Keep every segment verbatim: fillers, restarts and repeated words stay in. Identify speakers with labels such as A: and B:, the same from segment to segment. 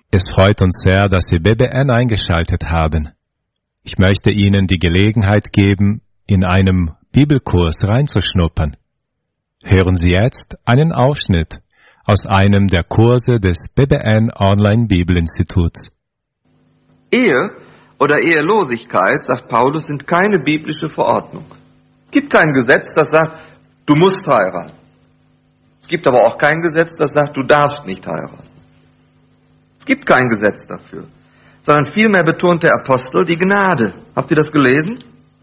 A: Es freut uns sehr, dass Sie B B N eingeschaltet haben. Ich möchte Ihnen die Gelegenheit geben, in einem Bibelkurs reinzuschnuppern. Hören Sie jetzt einen Ausschnitt aus einem der Kurse des B B N Online Bibelinstituts.
B: Ehe oder Ehelosigkeit, sagt Paulus, sind keine biblische Verordnung. Es gibt kein Gesetz, das sagt, du musst heiraten. Es gibt aber auch kein Gesetz, das sagt, du darfst nicht heiraten. Es gibt kein Gesetz dafür, sondern vielmehr betont der Apostel die Gnade. Habt ihr das gelesen?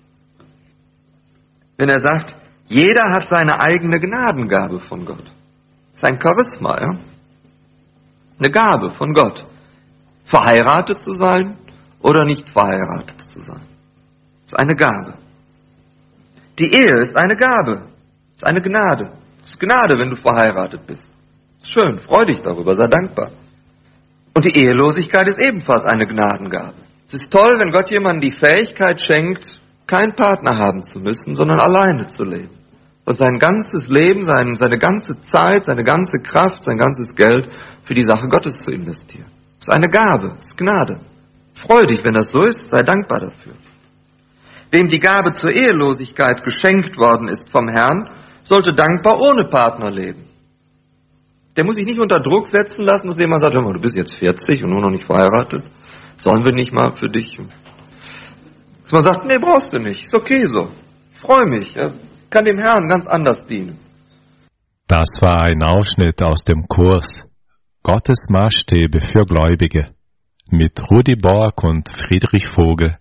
B: Wenn er sagt, jeder hat seine eigene Gnadengabe von Gott. Das ist ein Charisma, ja? Eine Gabe von Gott. Verheiratet zu sein oder nicht verheiratet zu sein. Das ist eine Gabe. Die Ehe ist eine Gabe. Das ist eine Gnade. Das ist Gnade, wenn du verheiratet bist. Das ist schön, freu dich darüber, sei dankbar. Und die Ehelosigkeit ist ebenfalls eine Gnadengabe. Es ist toll, wenn Gott jemandem die Fähigkeit schenkt, keinen Partner haben zu müssen, sondern alleine zu leben. Und sein ganzes Leben, sein, seine ganze Zeit, seine ganze Kraft, sein ganzes Geld für die Sache Gottes zu investieren. Das ist eine Gabe, das ist Gnade. Freu dich, wenn das so ist, sei dankbar dafür. Wem die Gabe zur Ehelosigkeit geschenkt worden ist vom Herrn, sollte dankbar ohne Partner leben. Der muss sich nicht unter Druck setzen lassen, dass jemand sagt, hör mal, du bist jetzt vierzig und nur noch nicht verheiratet. Sollen wir nicht mal für dich? Dass man sagt, nee, brauchst du nicht, ist okay so. Ich freue mich, ja. Kann dem Herrn ganz anders dienen.
A: Das war ein Ausschnitt aus dem Kurs Gottes Maßstäbe für Gläubige mit Rudi Borg und Friedrich Vogel.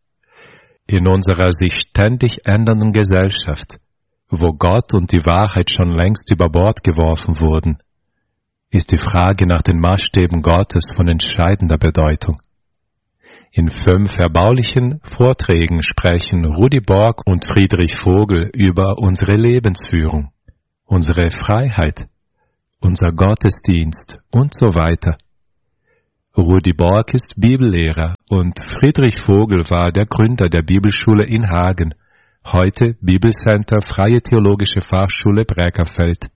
A: In unserer sich ständig ändernden Gesellschaft, wo Gott und die Wahrheit schon längst über Bord geworfen wurden, ist die Frage nach den Maßstäben Gottes von entscheidender Bedeutung. In fünf erbaulichen Vorträgen sprechen Rudi Borg und Friedrich Vogel über unsere Lebensführung, unsere Freiheit, unser Gottesdienst und so weiter. Rudi Borg ist Bibellehrer und Friedrich Vogel war der Gründer der Bibelschule in Hagen, heute Bibelcenter Freie Theologische Fachschule Bräkerfeld.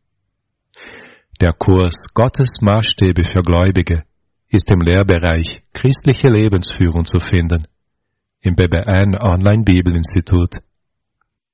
A: Der Kurs Gottes Maßstäbe für Gläubige ist im Lehrbereich Christliche Lebensführung zu finden, im B B N Online Bibelinstitut.